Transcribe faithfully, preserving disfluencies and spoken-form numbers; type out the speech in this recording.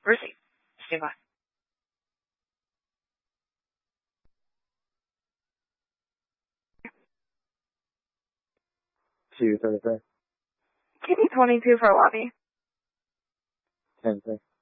Receive. Stand by. two thirty-three. T D twenty-two for lobby. ten three.